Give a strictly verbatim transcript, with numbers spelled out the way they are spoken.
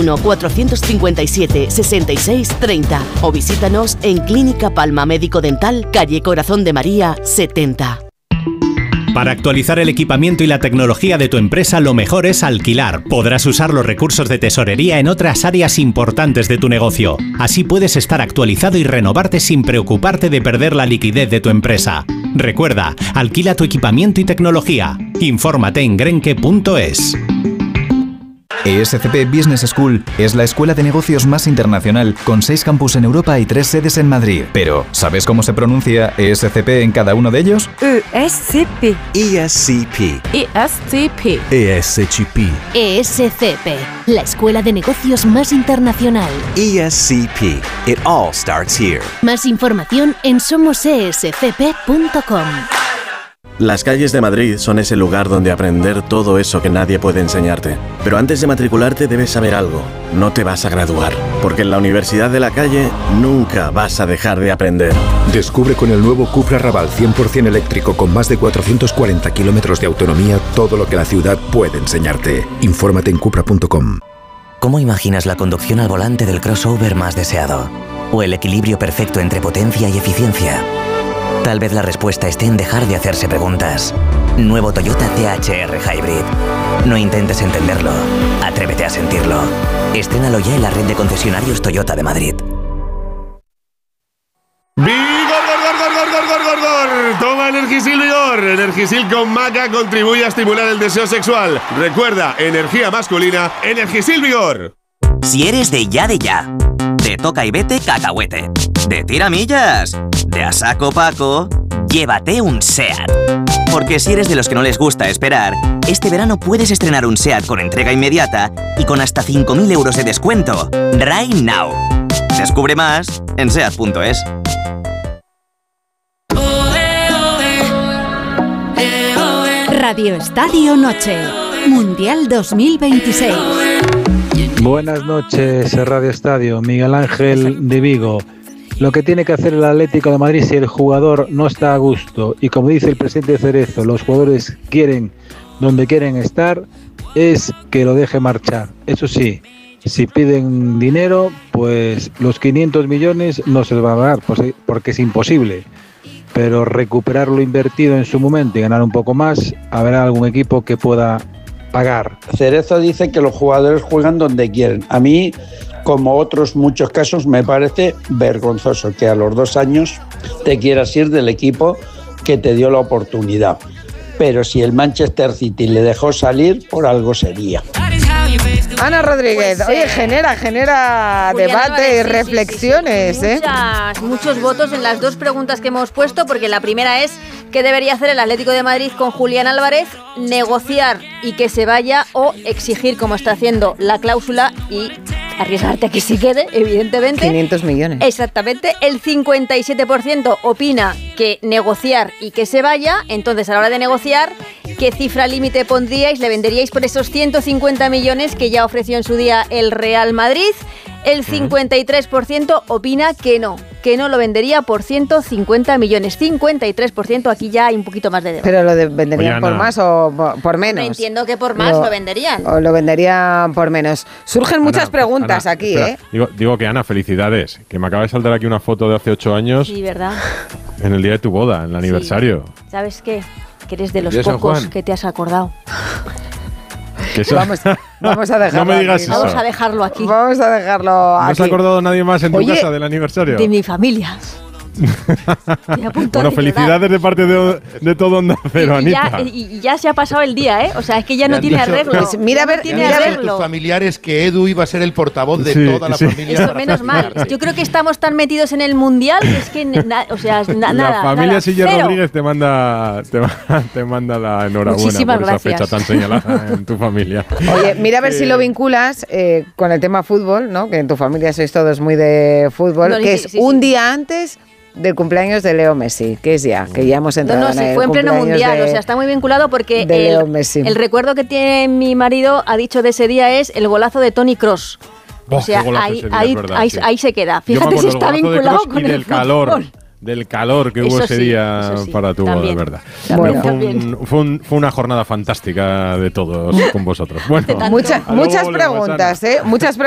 uno, cuatro cinco siete, seis seis tres cero o visítanos en Clínica Palma Médico Dental, calle Corazón de María, setenta. Para actualizar el equipamiento y la tecnología de tu empresa, lo mejor es alquilar. Podrás usar los recursos de tesorería en otras áreas importantes de tu negocio. Así puedes estar actualizado y renovarte sin preocuparte de perder la liquidez de tu empresa. Recuerda, alquila tu equipamiento y tecnología. Infórmate en grenke punto es. E S C P Business School es la escuela de negocios más internacional, con seis campus en Europa y tres sedes en Madrid. Pero, ¿sabes cómo se pronuncia E S C P en cada uno de ellos? E S C P. E S C P. E S C P. E S C P. E S C P, la escuela de negocios más internacional. E S C P. It all starts here. Más información en somos e s c p punto com. Las calles de Madrid son ese lugar donde aprender todo eso que nadie puede enseñarte. Pero antes de matricularte debes saber algo. No te vas a graduar, porque en la Universidad de la Calle nunca vas a dejar de aprender. Descubre con el nuevo Cupra Raval cien por ciento eléctrico con más de cuatrocientos cuarenta kilómetros de autonomía todo lo que la ciudad puede enseñarte. Infórmate en cupra punto com. ¿Cómo imaginas la conducción al volante del crossover más deseado? ¿O el equilibrio perfecto entre potencia y eficiencia? Tal vez la respuesta esté en dejar de hacerse preguntas. Nuevo Toyota C H R Hybrid. No intentes entenderlo, atrévete a sentirlo. Estrénalo ya en la red de concesionarios Toyota de Madrid. ¡Vigor, gor, gor, gor, gor, gor, gor! Toma Energisil Vigor. Energisil con maca contribuye a estimular el deseo sexual. Recuerda, energía masculina, Energisil Vigor. Si eres de ya de ya, de toca y vete cacahuete, de tiramillas, de a saco paco, llévate un SEAT. Porque si eres de los que no les gusta esperar, este verano puedes estrenar un SEAT con entrega inmediata y con hasta cinco mil euros de descuento. Right now. Descubre más en seat punto es. Radio Estadio Noche, Mundial dos mil veintiséis. Buenas noches, Radio Estadio. Miguel Ángel de Vigo. Lo que tiene que hacer el Atlético de Madrid si el jugador no está a gusto y, como dice el presidente Cerezo, los jugadores quieren donde quieren estar, es que lo deje marchar. Eso sí, si piden dinero, pues los quinientos millones no se los van a dar porque es imposible. Pero recuperar lo invertido en su momento y ganar un poco más, habrá algún equipo que pueda pagar. Cerezo dice que los jugadores juegan donde quieren. A mí, como otros muchos casos, me parece vergonzoso que a los dos años te quieras ir del equipo que te dio la oportunidad. Pero si el Manchester City le dejó salir, por algo sería. Ana Rodríguez, pues, oye, eh, genera, genera Julián debate Álvarez, y sí, reflexiones, sí, sí, sí. ¿eh? Muchas, muchos votos en las dos preguntas que hemos puesto, porque la primera es ¿qué debería hacer el Atlético de Madrid con Julián Álvarez? Negociar y que se vaya, o exigir, como está haciendo, la cláusula y arriesgarte a que se quede, evidentemente. quinientos millones. Exactamente. El cincuenta y siete por ciento opina que negociar y que se vaya. Entonces, a la hora de negociar, ¿qué cifra límite pondríais? ¿Le venderíais por esos ciento cincuenta millones que ya ofreció en su día el Real Madrid? El cincuenta y tres por ciento opina que no, que no lo vendería por ciento cincuenta millones. cincuenta y tres por ciento, aquí ya hay un poquito más de debate. ¿Pero lo de venderían Oye, por Ana. más o por, por menos? No entiendo que por más lo, lo venderían. O lo venderían por menos. Surgen muchas Ana, preguntas Ana, aquí, espera, ¿eh? Digo, digo que, Ana, felicidades, que me acaba de saltar aquí una foto de hace ocho años. Sí, ¿verdad? En el día de tu boda, en el aniversario. ¿Sabes qué? Que eres de los ¿De San pocos Juan? que te has acordado. Que eso- Vamos, vamos a dejarlo No me digas aquí. eso. Vamos a dejarlo aquí. Vamos a dejarlo ¿No aquí. se ha acordado nadie más en tu Oye, casa del aniversario? De mi familia. Estoy a punto Bueno, de felicidades llorar. de parte de, de todo Onda Cero, Y ya, Anita. y ya se ha pasado el día, ¿eh? O sea, es que ya no Me han tiene dicho- arreglo. Pues mira, Ya a no ver, tiene mira, a ver. arreglo. Tus familiares que Edu iba a ser el portavoz de Sí, toda la sí. familia. Eso, menos mal. Yo creo que estamos tan metidos en el mundial que es que, na- o sea, na- nada. La familia nada, Siller cero. Rodríguez te manda, te, ma- te manda la enhorabuena Muchísimas por esa gracias. fecha tan señalada en tu familia. Oye, mira a ver Eh, si lo vinculas eh, con el tema fútbol, ¿no? Que en tu familia sois todos muy de fútbol, No, que sí, es sí, un sí. día antes del cumpleaños de Leo Messi, que es ya, que ya hemos No, entrado no, en se el fue en pleno cumpleaños mundial, de- o sea, está muy vinculado porque de Leo el, Messi. el recuerdo que tiene mi marido, ha dicho de ese día, es el golazo de Toni Kroos. Oh, O sea, qué golazo ahí, ese día, ahí, es verdad, ahí, sí. ahí se queda. Yo me Fíjate si acuerdo está del golazo de vinculado Kroos con y el del calor. fútbol. Del calor que hubo Eso ese sí, día eso sí, para tu boda, también. de verdad. Bueno. Pero fue, un- fue, un- fue una jornada fantástica de todos con vosotros. Bueno, Muchas, luego muchas volvemos, preguntas, Ana. ¿eh? Muchas